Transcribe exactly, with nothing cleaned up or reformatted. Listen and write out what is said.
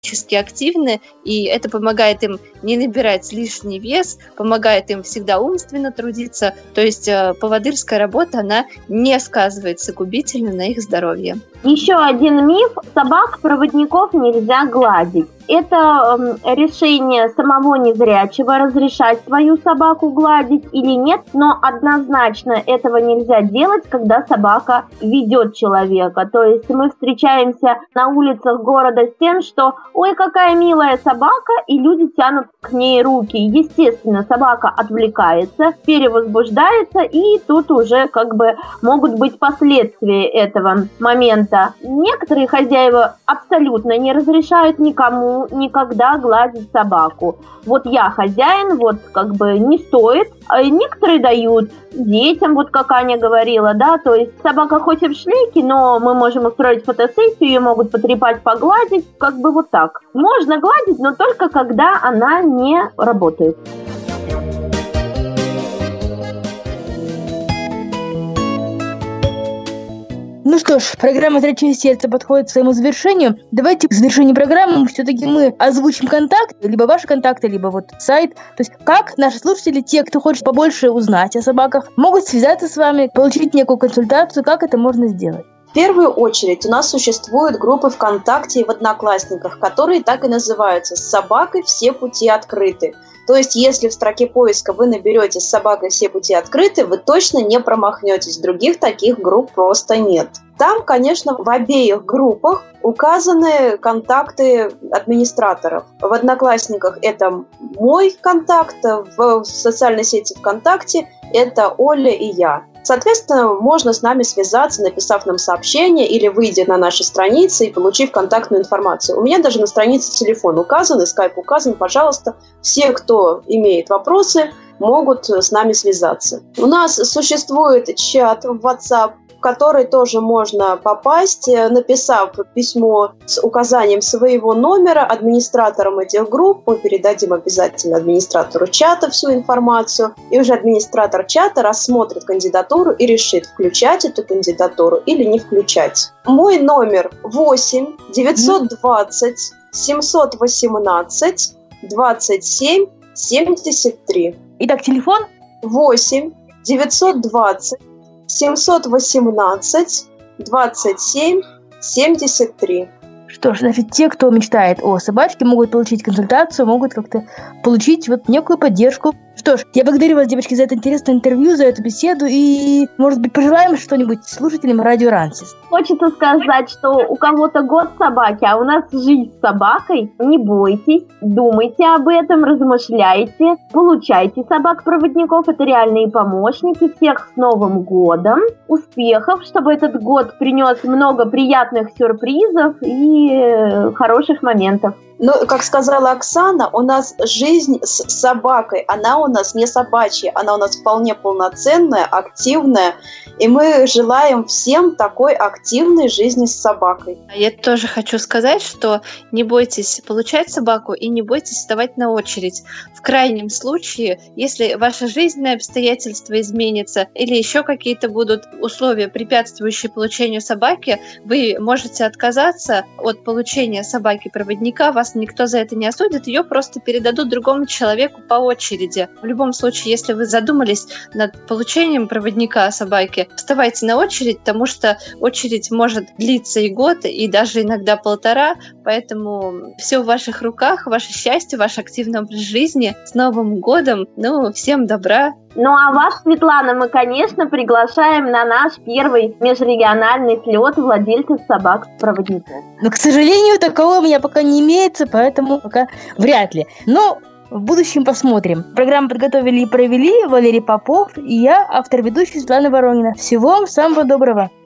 физически активны, и это помогает им не набирать лишний вес, помогает им всегда умственно трудиться. То есть поводырская работа, она не сказывается губительно на их здоровье. Еще один миф: собак-проводников нельзя гладить. Это э, решение самого незрячего, разрешать свою собаку гладить или нет, но однозначно этого нельзя делать, когда собака ведет человека. То есть мы встречаемся на улицах города с тем, что «ой, какая милая собака», и люди тянут к ней руки. Естественно, собака отвлекается, перевозбуждается, и тут уже как бы могут быть последствия этого момента. Некоторые хозяева абсолютно не разрешают никому никогда гладить собаку. Вот я хозяин, вот как бы не стоит. А некоторые дают детям, вот как Аня говорила, да, то есть собака хоть и в шлейке, но мы можем устроить фотосессию, ее могут потрепать, погладить, как бы вот так. Можно гладить, но только когда она не работает. Ну что ж, программа «Зрячее сердце» подходит к своему завершению. Давайте к завершению программы все-таки мы озвучим контакт, либо ваши контакты, либо вот сайт. То есть как наши слушатели, те, кто хочет побольше узнать о собаках, могут связаться с вами, получить некую консультацию, как это можно сделать? В первую очередь у нас существуют группы ВКонтакте и в Одноклассниках, которые так и называются «С собакой все пути открыты». То есть, если в строке поиска вы наберете «С собакой все пути открыты», вы точно не промахнетесь. Других таких групп просто нет. Там, конечно, в обеих группах указаны контакты администраторов. В Одноклассниках это мой контакт, в социальной сети ВКонтакте это Оля и я. Соответственно, можно с нами связаться, написав нам сообщение или выйдя на наши страницы и получив контактную информацию. У меня даже на странице телефон указан и скайп указан. Пожалуйста, все, кто имеет вопросы, могут с нами связаться. У нас существует чат в WhatsApp, в который тоже можно попасть, написав письмо с указанием своего номера администраторам этих групп. Мы передадим обязательно администратору чата всю информацию, и уже администратор чата рассмотрит кандидатуру и решит, включать эту кандидатуру или не включать. Мой номер восемь девятьсот двадцать семьсот восемнадцать двадцать семь семьдесят три. Итак, телефон? восемь девятьсот двадцать семьсот восемнадцать двадцать семь семьдесят три. Что ж, значит, те, кто мечтает о собачке, могут получить консультацию, могут как-то получить вот некую поддержку. Что ж, я благодарю вас, девочки, за это интересное интервью, за эту беседу, и, может быть, пожелаем что-нибудь слушателям радио Рансис. Хочется сказать, что у кого-то год собаки, а у нас жизнь с собакой. Не бойтесь, думайте об этом, размышляйте, получайте собак-проводников, это реальные помощники. Всех с Новым годом, успехов, чтобы этот год принес много приятных сюрпризов и хороших моментов. Ну, как сказала Оксана, у нас жизнь с собакой, она у нас не собачья, она у нас вполне полноценная, активная, и мы желаем всем такой активной жизни с собакой. Я тоже хочу сказать, что не бойтесь получать собаку и не бойтесь вставать на очередь. В крайнем случае, если ваши жизненные обстоятельства изменятся или еще какие-то будут условия, препятствующие получению собаки, вы можете отказаться от получения собаки-проводника, вас никто за это не осудит, ее просто передадут другому человеку по очереди. В любом случае, если вы задумались над получением проводника собаки, вставайте на очередь, потому что очередь может длиться и год, и даже иногда полтора, поэтому все в ваших руках, ваше счастье, ваш активный образ жизни. С Новым годом! Ну, всем добра! Ну а вас, Светлана, мы, конечно, приглашаем на наш первый межрегиональный слет владельцев собак-проводников. Но, к сожалению, такого у меня пока не имеется, поэтому пока вряд ли. Но в будущем посмотрим. Программу подготовили и провели Валерий Попов и я, автор-ведущий Светлана Воронина. Всего вам самого доброго!